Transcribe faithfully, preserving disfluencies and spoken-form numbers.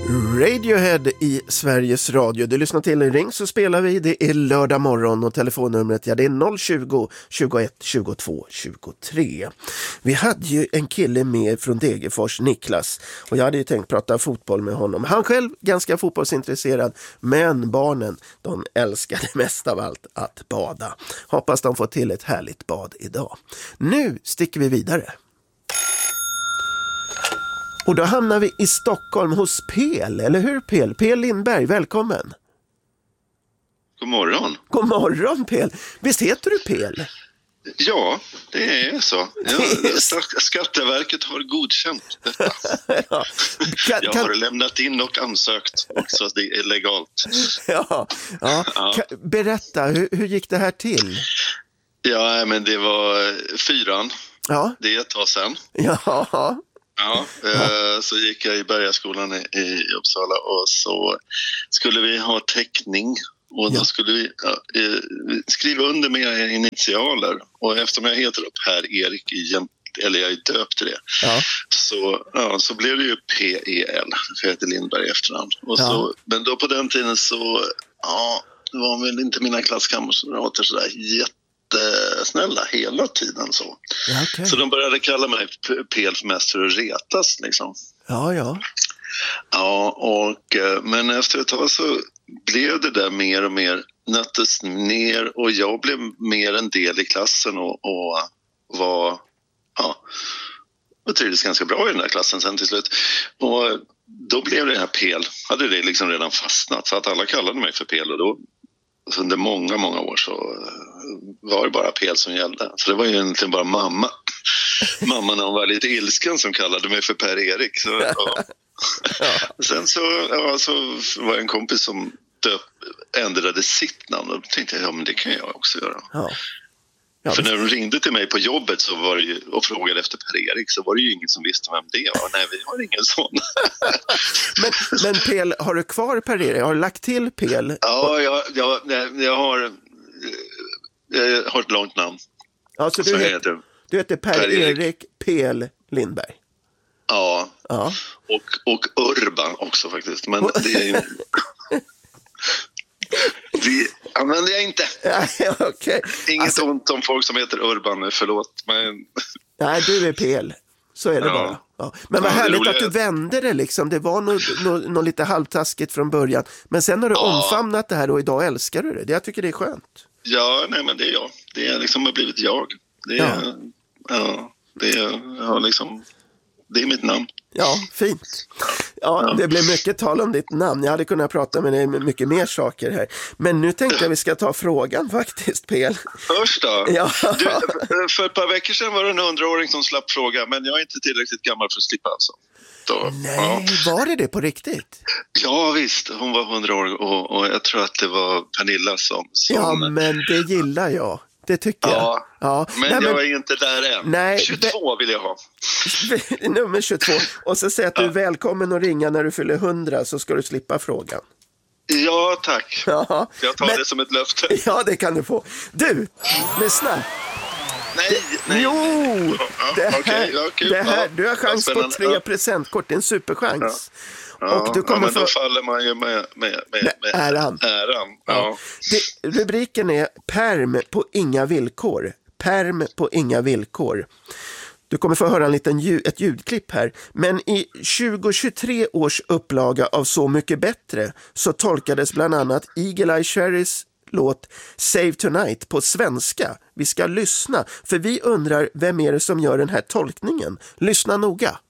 Radiohead i Sveriges Radio. Du lyssnar till en ring så spelar vi. Det är lördag morgon och telefonnumret, ja, det är noll tjugo, tjugoett, tjugotvå, tjugotre. Vi hade ju en kille med från Degerfors, Niklas, och jag hade ju tänkt prata fotboll med honom. Han själv ganska fotbollsintresserad, men barnen, de älskade mest av allt att bada. Hoppas de får till ett härligt bad idag. Nu sticker vi vidare. Och då hamnar vi i Stockholm hos Pel, eller hur Pel? Pel Lindberg, välkommen. God morgon. God morgon Pel. Visst heter du Pel? Ja, det är så. Ja, Skatteverket har godkänt detta. ja. kan, Jag har kan... lämnat in och ansökt också, det är legalt. ja, ja. ja. Kan... Berätta, hur, hur gick det här till? Ja, men det var fyran. Ja. Det är ett tag sedan. Ja. Ja, ja, så gick jag i Bergaskolan i, i Uppsala och så skulle vi ha teckning och då ja. skulle vi ja, skriva under med initialer och eftersom jag heter Per-Erik, eller jag är döpt till det, ja. Så, ja, så blev det ju P E L, för jag heter Lindberg i efternamn. Och ja. så, men då på den tiden så ja, det var väl inte mina klasskamrater sådär jätte snälla hela tiden så. Ja, okay. Så de började kalla mig Pel mest för att retas liksom. Ja, ja. Ja, och men efter ett tag så blev det där mer och mer nöttes ner och jag blev mer en del i klassen och, och var ja, och trivdes ganska bra i den där klassen sen till slut. Och då blev det här Pel, hade det liksom redan fastnat så att alla kallade mig för Pel och då så under många, många år så var det bara Pel som gällde. Så det var ju egentligen bara mamma. Mamma när hon var lite ilsken som kallade mig för Per-Erik. Så, ja. Ja. Sen så, ja, så var det en kompis som döp, ändrade sitt namn. Och då tänkte jag, ja men det kan jag också göra. Ja. Ja, för när de ringde till mig på jobbet så var det ju, och frågade efter Per-Erik så var det ju ingen som visste vem det var. Nej, vi har ingen sån. men, men Pel, har du kvar Per-Erik? Har du lagt till Pel? Ja, jag, jag, jag, har, jag har ett långt namn. Alltså du, heter, heter, du heter Per-Erik Pel Lindberg? Ja, ja. Och, och Urban också faktiskt. Men det är ju... Det använder jag inte. Ja, okay. Inget alltså, ont om folk som heter Urban, förlåt. Men... Nej, du är Pel. Så är det ja. bara. Ja. Men vad ja, härligt roliga... att du vände det liksom. Det var nog, nog, nog lite halvtaskigt från början. Men sen har du ja. omfamnat det här och idag älskar du det. Jag tycker det är skönt. Ja, nej men det är jag. Det är liksom har blivit jag. Det är, ja. Ja, det är, jag har liksom... Det är mitt namn. Ja, fint. Ja, ja, det blev mycket tal om ditt namn. Jag hade kunnat prata med dig med mycket mer saker här. Men nu tänkte jag vi ska ta frågan faktiskt, Pel. Först då? Ja. Du, för ett par veckor sedan var det en hundraåring som slapp fråga, men jag är inte tillräckligt gammal för att slippa alltså. Då, Nej, ja. Var det det på riktigt? Ja, visst. Hon var hundra år och, och jag tror att det var Pernilla som... som... Ja, men det gillar jag. Det tycker ja, jag. Ja, men nej, jag men... är inte där än. Nej, tjugotvå vill jag ha. Nummer tjugotvå. Och så säger att du är välkommen att ringa när du fyller hundra så ska du slippa frågan. Ja, tack. Ja, jag tar men... det som ett löfte. Ja, det kan du få. Du, lyssna. Nej, det... nej. Jo, ja, det här, okay, ja, cool. det här, ja, du har chans på tre presentkort. Det är en superchans. Ja. Ja, och du kommer ja, men då få... faller man ju med, med, med, med äran. äran. Ja. Ja. Det, rubriken är Perm på inga villkor. Perm på inga villkor. Du kommer få höra en liten ljud, ett ljudklipp här. Men i tjugohundratjugotre års upplaga av Så mycket bättre så tolkades bland annat Eagle Eye Cherrys låt Save Tonight på svenska. Vi ska lyssna, för vi undrar vem är det som gör den här tolkningen. Lyssna noga.